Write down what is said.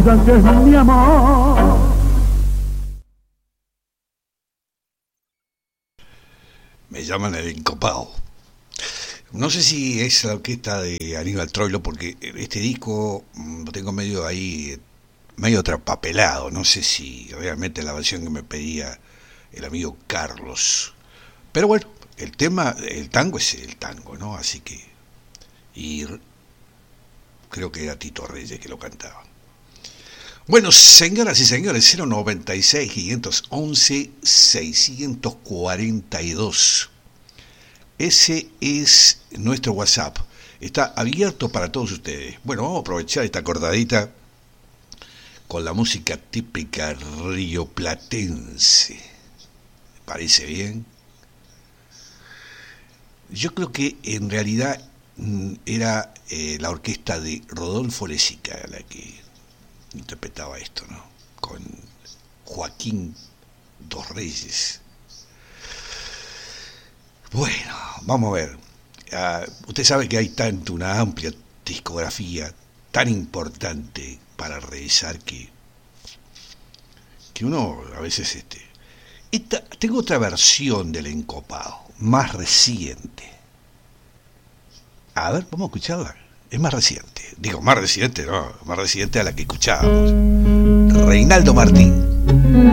vida que es mi amor. Me llaman el encopado. No sé si es la orquesta de Aníbal Troilo, porque este disco lo tengo medio ahí, medio trapapelado. No sé si realmente es la versión que me pedía el amigo Carlos. Pero bueno, el tema, el tango es el tango, ¿no? Así que... Y creo que era Tito Reyes que lo cantaba. Bueno, señoras y señores, 096-511-642. Ese es nuestro WhatsApp. Está abierto para todos ustedes. Bueno, vamos a aprovechar esta acordadita con la música típica rioplatense. ¿Me parece bien? Yo creo que en realidad era la orquesta de Rodolfo Lezica la que interpretaba esto, ¿no? Con Joaquín Dos Reyes. Bueno, vamos a ver. Usted sabe que hay tanto una amplia discografía tan importante para revisar que uno a veces tengo otra versión del encopado, más reciente. A ver, vamos a escucharla. Es más reciente. Digo, más reciente, no, más reciente a la que escuchábamos. Reinaldo Martín.